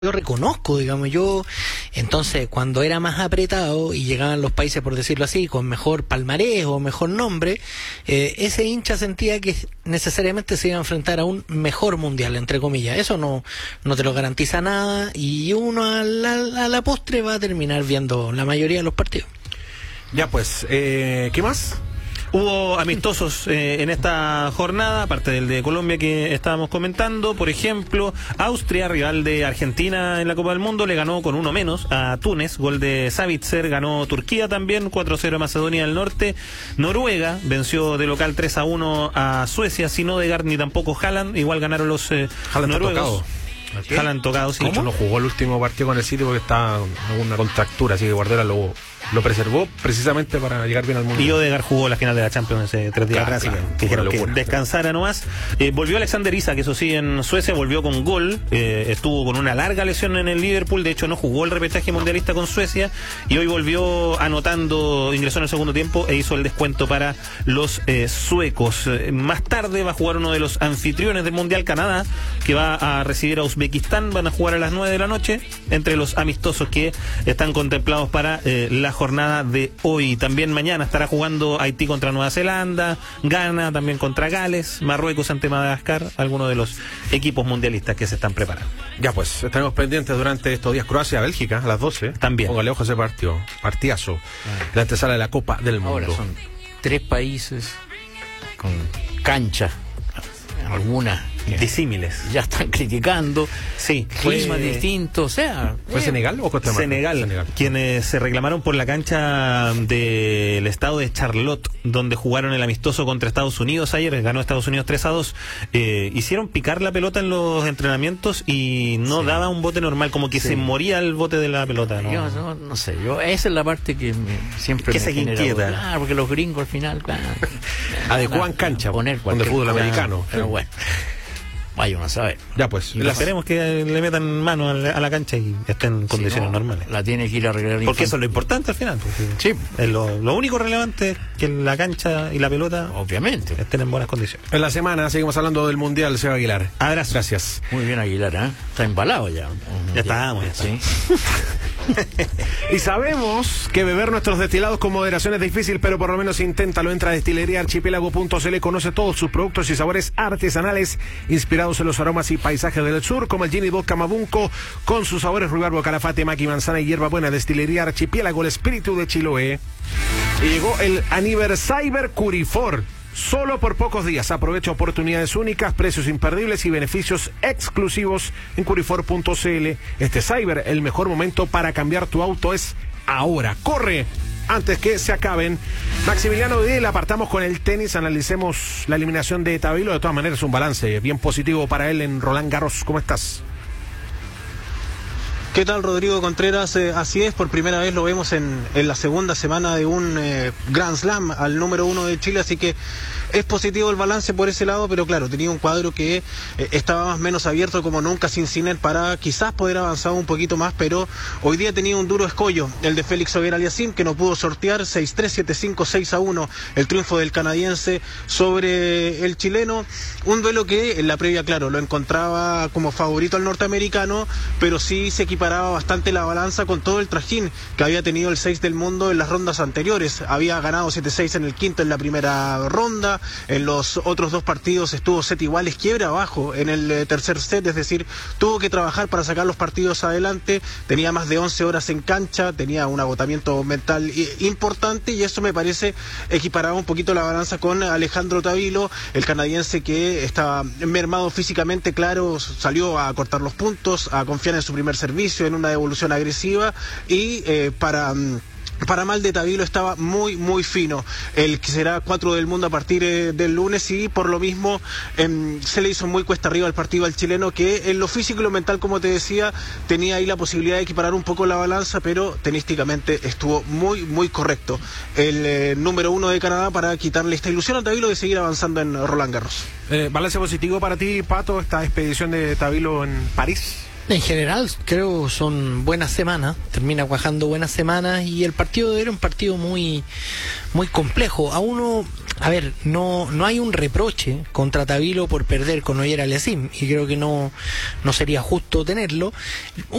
Yo reconozco, digamos, entonces cuando era más apretado y llegaban los países, por decirlo así, con mejor palmarés o mejor nombre, ese hincha sentía que necesariamente se iba a enfrentar a un mejor mundial, entre comillas. Eso no te lo garantiza nada y uno a la postre va a terminar viendo la mayoría de los partidos. Ya pues, ¿qué más? Hubo amistosos en esta jornada, aparte del de Colombia que estábamos comentando. Por ejemplo, Austria, rival de Argentina en la Copa del Mundo, le ganó con uno menos a Túnez, gol de Savitzer. Ganó Turquía también, 4-0 a Macedonia del Norte. Noruega venció de local 3-1 a Suecia, sin Odegaard ni tampoco Haaland. Igual ganaron los noruegos. Haaland tocado, sí. De hecho, no jugó el último partido con el City porque estaba con una contractura, así que Guardiola lo preservó precisamente para llegar bien al mundo. Y Odegaard jugó la final de la Champions hace 3 días atrás, que dijeron que descansara nomás. Volvió Alexander Isak, eso sí, en Suecia, volvió con gol. Estuvo con una larga lesión en el Liverpool, de hecho no jugó el repechaje mundialista con Suecia, y hoy volvió anotando, ingresó en el segundo tiempo e hizo el descuento para los suecos. Más tarde va a jugar uno de los anfitriones del Mundial, Canadá, que va a recibir a Uzbekistán. Van a jugar a las 9 de la noche, entre los amistosos que están contemplados para la jornada de hoy. También mañana estará jugando Haití contra Nueva Zelanda, Ghana también contra Gales, Marruecos ante Madagascar, algunos de los equipos mundialistas que se están preparando. Ya pues, estaremos pendientes durante estos días. Croacia-Bélgica a las 12. También. Póngale ojo a ese partidazo. La antesala de la Copa del Mundo. Ahora son 3 países con cancha, algunas disímiles. Ya están criticando, sí, clima distinto, o sea... ¿Fue Senegal o Costa de Marfil? Senegal, quienes se reclamaron por la cancha del estado de Charlotte, donde jugaron el amistoso contra Estados Unidos ayer, ganó Estados Unidos 3-2, hicieron picar la pelota en los entrenamientos y no daba un bote normal, como que se moría el bote de la pelota, ¿no? Yo no sé, esa es la parte que siempre que me se genera, inquieta. claro, porque los gringos al final, claro, adecuan cancha poner de fútbol americano. Pero bueno, vaya uno a saber. Ya pues, esperemos que le metan mano a la cancha y estén en condiciones normales. La tiene que ir a arreglar. Porque eso es lo importante al final. Sí. Es lo único relevante es que la cancha y la pelota, obviamente, estén en buenas condiciones. En la semana seguimos hablando del Mundial, Seba Aguilar. Abrazo. Gracias. Muy bien, Aguilar, ¿eh? Está embalado ya. Ya estamos. Sí. Y sabemos que beber nuestros destilados con moderación es difícil, pero por lo menos inténtalo. Entra a destileríaarchipiélago.cl, conoce todos sus productos y sabores artesanales inspirados en los aromas y paisajes del sur, como el Gin y Vodka Mabunco, con sus sabores ruibarbo, calafate, maqui, manzana y hierbabuena. Destilería Archipiélago, el espíritu de Chiloé. Y llegó el Anivercyber Curifor. Solo por pocos días. Aprovecha oportunidades únicas, precios imperdibles y beneficios exclusivos en curifor.cl. Este cyber, el mejor momento para cambiar tu auto es ahora. ¡Corre! Antes que se acaben. Maximiliano Videla, apartamos con el tenis, analicemos la eliminación de Tabilo. De todas maneras, un balance bien positivo para él en Roland Garros. ¿Cómo estás? ¿Qué tal, Rodrigo Contreras? Así es, por primera vez lo vemos en la segunda semana de un Grand Slam al número 1 de Chile, así que es positivo el balance por ese lado, pero claro, tenía un cuadro que estaba más o menos abierto como nunca sin Sinner para quizás poder avanzar un poquito más, pero hoy día tenía un duro escollo, el de Félix Auger-Aliassime, que no pudo sortear 6-3, 7-5, 6-1, el triunfo del canadiense sobre el chileno, un duelo que en la previa, claro, lo encontraba como favorito al norteamericano, pero sí se equiparaba bastante la balanza con todo el trajín que había tenido el 6 del mundo en las rondas anteriores. Había ganado 7-6 en el quinto en la primera ronda, en los otros 2 partidos estuvo set iguales, quiebra abajo en el tercer set, es decir, tuvo que trabajar para sacar los partidos adelante, tenía más de 11 horas en cancha, tenía un agotamiento mental importante, y eso me parece equiparaba un poquito la balanza con Alejandro Tabilo, el canadiense que estaba mermado físicamente, claro, salió a cortar los puntos, a confiar en su primer servicio, en una devolución agresiva, y para mal de Tabilo estaba muy, muy fino. El que será 4 del mundo a partir del lunes, y por lo mismo se le hizo muy cuesta arriba el partido al chileno, que en lo físico y lo mental, como te decía, tenía ahí la posibilidad de equiparar un poco la balanza, pero tenísticamente estuvo muy, muy correcto el número 1 de Canadá para quitarle esta ilusión a Tabilo de seguir avanzando en Roland Garros. Balance positivo para ti, Pato, esta expedición de Tabilo en París. En general, creo son buenas semanas, termina cuajando buenas semanas y el partido era un partido muy complejo. A ver, no hay un reproche contra Tavilo por perder con Oyer Aliassime y creo que no sería justo tenerlo.